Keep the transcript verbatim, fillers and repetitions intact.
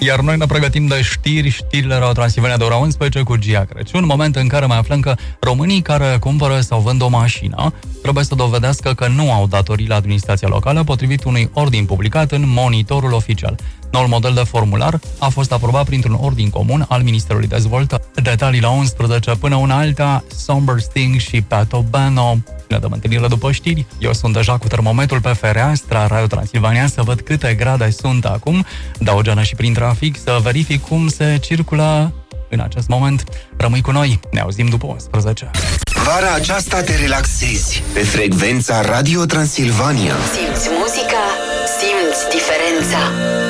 Iar noi ne pregătim de știri, știrile Radio Transilvania de ora unsprezece cu Gia Crăciun, moment în care mai aflăm că românii care cumpără sau vând o mașină trebuie să dovedească că nu au datorii la administrația locală, potrivit unui ordin publicat în Monitorul Oficial. Noul model de formular a fost aprobat printr-un ordin comun al Ministerului Dezvoltării. Detalii la unsprezece până una alta, Somber Sting și Pat O'Bano. Ne dăm întâlnire după știri. Eu sunt deja cu termometrul pe fereastra Radio Transilvania să văd câte grade sunt acum. Dau o geană și prin trafic să verific cum se circulă în acest moment. Rămâi cu noi, ne auzim după unsprezece. Vara aceasta te relaxezi pe frecvența Radio Transilvania. Simți muzica, simți diferența.